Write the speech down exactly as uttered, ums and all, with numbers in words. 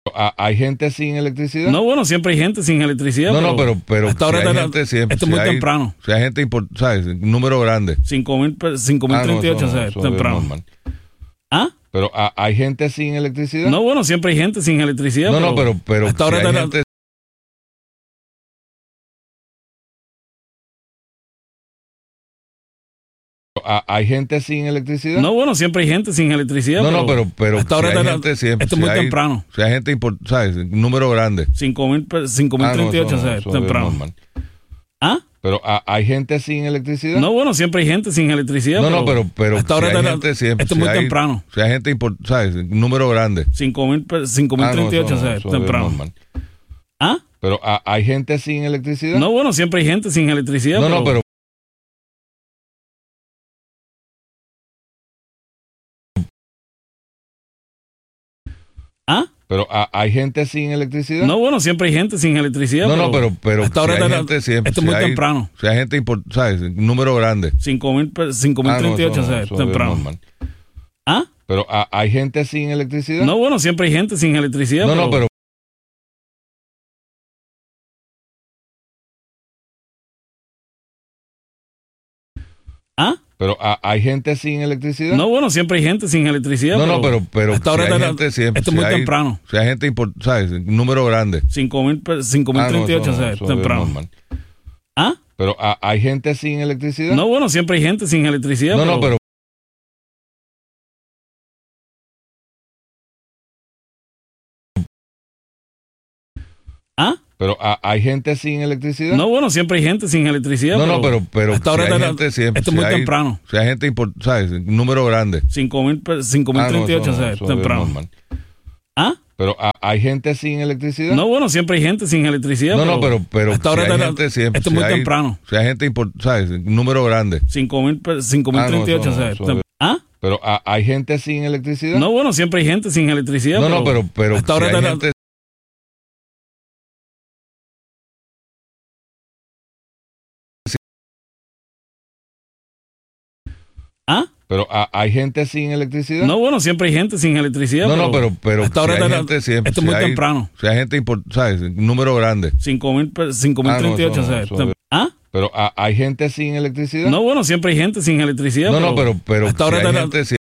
Ah, ¿hay gente sin electricidad? No, bueno, siempre hay gente sin electricidad. No, no, pero, pero hasta ahora si hay está- gente siempre. esto es si muy hay- temprano. Si hay gente importante, ¿sabes? Un número grande. cinco mil Ah, no, treinta y ocho, eso no, o sea, eso es temprano. normal. ¿Ah? Pero ah, ¿hay gente sin electricidad? No, bueno, siempre hay gente sin electricidad. No, no, pero, pero hasta si ahora hay está- gente. Ah, ¿hay gente sin electricidad? No, bueno, siempre hay gente sin electricidad. No, no, pero, pero hasta ahora si hay está- gente siempre. esto es si muy hay- temprano. Si hay gente importante, ¿sabes? Un número grande. cinco mil Ah, no, treinta y ocho, eso o no, sea, eso es temprano. normal. ¿Ah? Pero ah, ¿hay gente sin electricidad? No, bueno, siempre hay gente sin electricidad. No, no, pero, pero hasta ahora si hay está- gente siempre. esto es si muy hay- temprano. Si hay gente importante, ¿sabes? Un número grande. cinco mil Ah, no, treinta y ocho, eso o no, sea, eso es temprano. normal. ¿Ah? Pero ah, ¿hay gente sin electricidad? No, bueno, siempre hay gente sin electricidad. No, no, pero ¿Ah? Pero ah, ¿hay gente sin electricidad? No, bueno, siempre hay gente sin electricidad. No, no, pero, pero hasta si ahora hay está- gente siempre. esto es si muy hay- temprano. Si hay gente importante, ¿sabes? Un número grande. cinco mil Ah, no, treinta y ocho, eso o no, sea, eso es temprano. normal. ¿Ah? Pero ah, ¿hay gente sin electricidad? No, bueno, siempre hay gente sin electricidad. No, no, pero ¿Ah? pero ah, ¿hay gente sin electricidad? No, bueno, siempre hay gente sin electricidad. No, no, pero, pero hasta ahora si hay está- gente siempre. esto es si muy hay- temprano. Si hay gente importante, ¿sabes? Un número grande. cinco mil Ah, no, treinta y ocho, eso o no, sea, eso es temprano. normal. ¿Ah? Pero ah, ¿hay gente sin electricidad? No, bueno, siempre hay gente sin electricidad. No, no, pero ¿Ah? pero ah, ¿hay gente sin electricidad? No, bueno, siempre hay gente sin electricidad. No, no, pero, pero hasta ahora si hay está- gente siempre. esto es si muy hay- temprano. Si hay gente importante, ¿sabes? Un número grande. cinco mil Ah, no, treinta y ocho, eso o no, sea, eso es temprano. normal. ¿Ah? Pero ah, ¿hay gente sin electricidad? No, bueno, siempre hay gente sin electricidad. No, no, pero, pero hasta ahora si hay está- gente siempre. esto es si muy hay- temprano. Si hay gente importante, ¿sabes? Un número grande. cinco mil Ah, no, treinta y ocho, eso o no, sea, eso tem- es- ¿Ah? Pero ah, ¿hay gente sin electricidad? No, bueno, siempre hay gente sin electricidad. No, no, pero, pero hasta ahora si hay está- gente. ¿Ah? Pero ah, ¿hay gente sin electricidad? No, bueno, siempre hay gente sin electricidad. No, no, pero, pero hasta ahora si hay está- gente siempre. esto es si muy hay- temprano. Si hay gente importante, ¿sabes? Un número grande. cinco mil Ah, no, treinta y ocho, eso o no, sea, eso tem- es- ¿Ah? Pero ah, ¿hay gente sin electricidad? No, bueno, siempre hay gente sin electricidad. No, no, pero, pero hasta si ahora hay está- gente esto